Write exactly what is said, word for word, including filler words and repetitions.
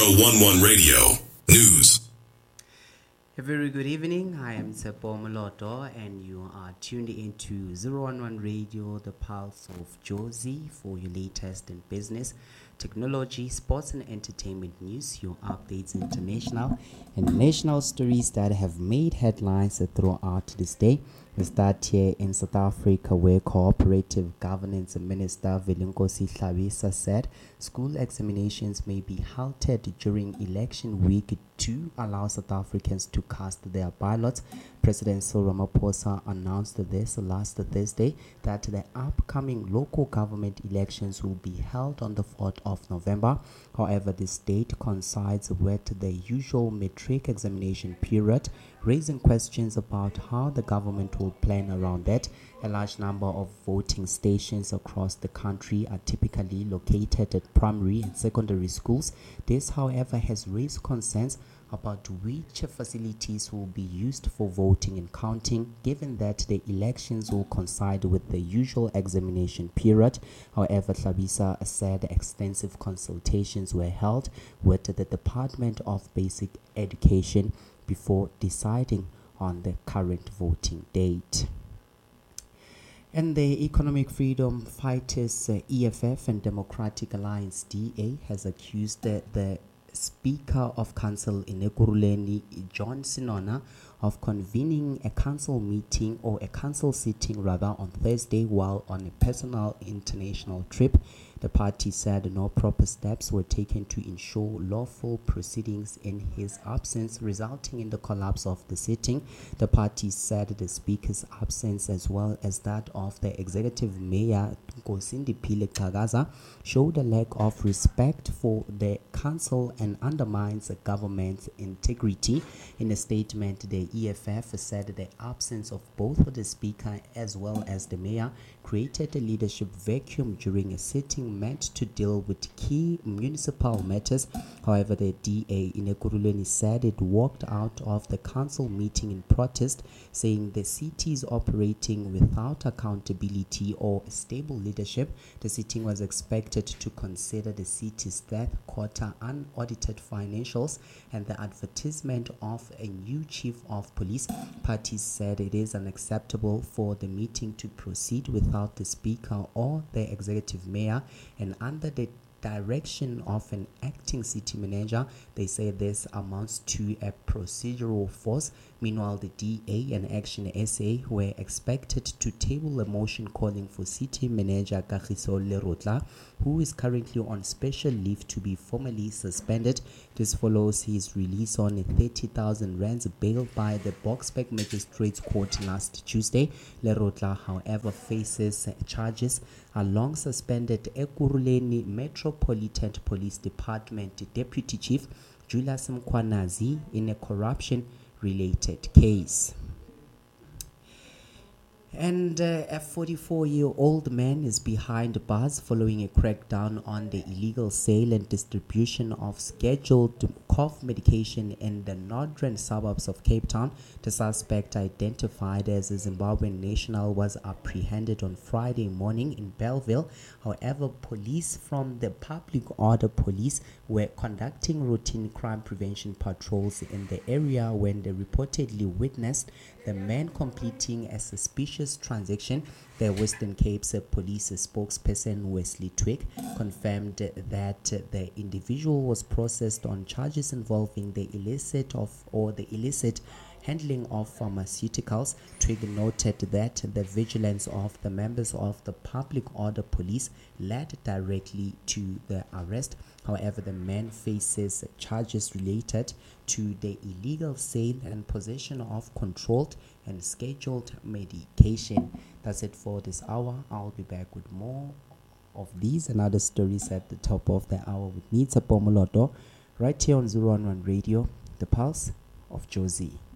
zero one one Radio News. A very good evening. I am Tsepo Moloto and you are tuned into zero one one Radio, the pulse of Jozi, for your latest in business, technology, sports and entertainment news, your updates, international and national stories that have made headlines throughout this day. We start here in South Africa, where Cooperative Governance Minister Velinkosi Hlabisa said school examinations may be halted during election week to allow South Africans to cast their ballots. President Cyril Ramaphosa announced this last Thursday that the upcoming local government elections will be held on the fourth of November. However, the state coincides with the usual matric examination period, raising questions about how the government will plan around that. A large number of voting stations across the country are typically located at primary and secondary schools. This, however, has raised concerns about which facilities will be used for voting and counting, given that the elections will coincide with the usual examination period. However, Hlabisa said extensive consultations were held with the Department of Basic Education before deciding on the current voting date. And the Economic Freedom Fighters uh, E F F and Democratic Alliance D A has accused the, the Speaker of Council in Ekurhuleni, John Sinona, of convening a council meeting or a council sitting rather on Thursday while on a personal international trip. The party said no proper steps were taken to ensure lawful proceedings in his absence, resulting in the collapse of the sitting. The party said the speaker's absence, as well as that of the executive mayor Nkosindiphile Qhakaza, showed a lack of respect for the council and undermines the government's integrity. In a statement, the E F F said the absence of both the speaker as well as the mayor created a leadership vacuum during a sitting meant to deal with key municipal matters. However, the D A in Ekurhuleni said it walked out of the council meeting in protest, saying the city is operating without accountability or stable leadership. The sitting was expected to consider the city's third quarter unaudited financials and the advertisement of a new chief of police. Parties said it is unacceptable for the meeting to proceed without the speaker or the executive mayor, and under the direction of an acting city manager. They say this amounts to a procedural force. Meanwhile, the D A and Action S A were expected to table a motion calling for city manager Kagiso Lerotla, who is currently on special leave, to be formally suspended. This follows his release on a thirty thousand rands bail by the Boksburg Magistrates Court last Tuesday. Lerotla, however, faces charges along suspended Ekurhuleni Metropolitan Police Department Deputy Chief Julius Mkhwanazi in a corruption-related case. And uh, a forty-four-year-old man is behind bars following a crackdown on the illegal sale and distribution of scheduled cough medication in the northern suburbs of Cape Town. The suspect, identified as a Zimbabwean national, was apprehended on Friday morning in Belleville. However, police from the Public Order Police were conducting routine crime prevention patrols in the area when they reportedly witnessed the man completing a suspicious transaction. The Western Cape's police spokesperson Wesley Twig confirmed that the individual was processed on charges involving the illicit of or the illicit handling of pharmaceuticals. Twig noted that the vigilance of the members of the Public Order Police led directly to the arrest. However, the man faces charges related to the illegal sale and possession of controlled and scheduled medication. That's it for this hour. I'll be back with more of these and other stories at the top of the hour with me, Tsepo Moloto, right here on zero one one Radio, the pulse of Jozi.